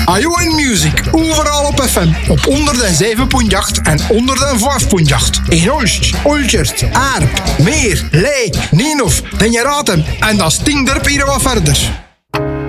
Ajoin Music, overal op FM. Op 107.8 en 105.8. In Olst, Olchert, Aarp, Meer, Lee, Nienhof, Den je raadt hem. En dat stinkt er hier wat verder.